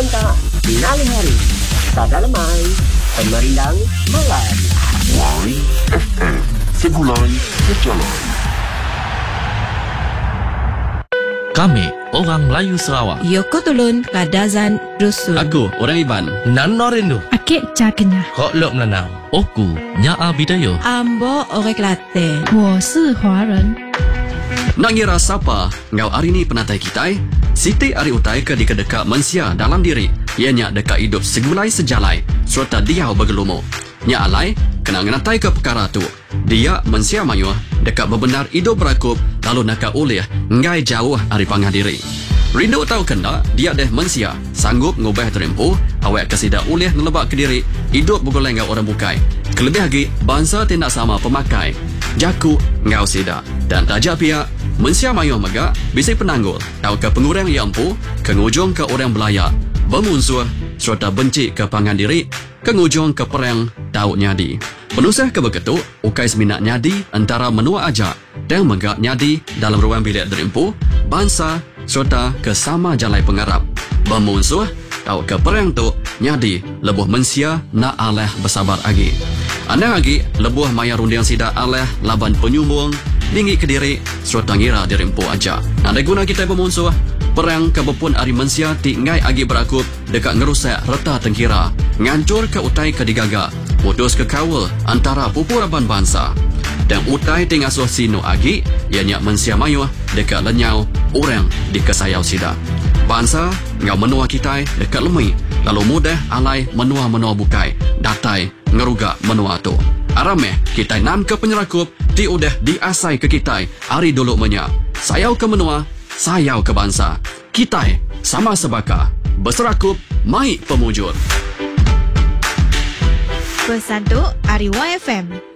Berontak Finale Hari Sada Lemai Pemerindang Malam YFM Segulai Berjalan. Kami orang Melayu Sarawak. Yoko Tulun Kadazan Dusun. Aku orang Iban. Nan Norindu. Akik Cakenya. Kok Lok Melanau. Oku Nyaa Bidayo. Ambo Orang Kelantan. 我是华人。 Nak ngira siapa ngau hari ni penatai kita? Siti ari utai ke dekat manusia dalam diri. Ianya dekat hidup segulai sejalai serta dia bergelumo. Nya alai kena ngenatai ke perkara tu. Dia manusia mayu dekat bebenar hidup berakup lalu nak oleh ngai jauh ari pangah diri. Rindu tahu kena dia deh manusia sanggup ngubah terempuh awak kesida oleh nelebak ke diri hidup bergoleng ngau orang bukai. Kelebih lagi bangsa tidak sama pemakai. Jaku ngau sida dan tajak pihak manusia mayu megak bisa penanggul tahu ke pengurang yang empu ke ngujung ke orang belayak bermusuh serta benci ke pangan diri ke ngujung ke perang tahu nyadi. Penusah ke begitu ukai seminat nyadi antara menua ajak dan megak nyadi dalam ruang bilik derimpu bangsa serta ke sama jalai pengarap bermusuh tahu ke perang tu nyadi lebuh manusia nak aleh bersabar lagi. Anda lagi lebuh maya rundiang sida aleh laban penyumbung tinggi ke diri serta ngira dirimpu aja. Anda guna kita bermusuh perang kebepun ari manusia tinggai agi berakup dekat ngerusak reta tengkira ngancur ke utai ke digaga putus ke kawal antara pupuraban bangsa dan utai tingasuh sino agi ianya manusia mayu dekat lenyau orang di kesayau sida bangsa ngau menua kita dekat lemai lalu mudah alai menua-menua bukai datai ngeruga menua tu arameh kita nam ke penyerakup ti udah diasai ke kita hari dulu menya sayau ke menua sayau ke bangsa kita sama sebaka berserakup mai pemujur Bersanduk Ari YFM